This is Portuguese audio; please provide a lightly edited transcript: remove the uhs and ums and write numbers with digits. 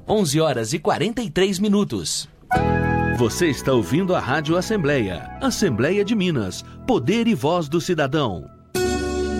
11 horas e 43 minutos. Você está ouvindo a Rádio Assembleia. Assembleia de Minas. Poder e voz do cidadão.